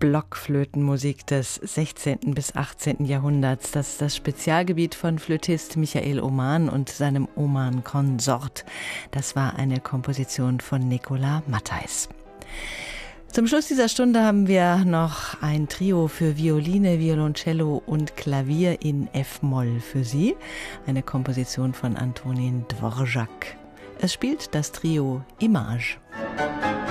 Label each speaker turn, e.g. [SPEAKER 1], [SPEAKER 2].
[SPEAKER 1] Blockflötenmusik des 16. bis 18. Jahrhunderts. Das ist das Spezialgebiet von Flötist Michael Oman und seinem Oman-Konsort. Das war eine Komposition von Nicolas Matthijs. Zum Schluss dieser Stunde haben wir noch ein Trio für Violine, Violoncello und Klavier in F-Moll für Sie. Eine Komposition von Antonin Dvorak. Es spielt das Trio Image.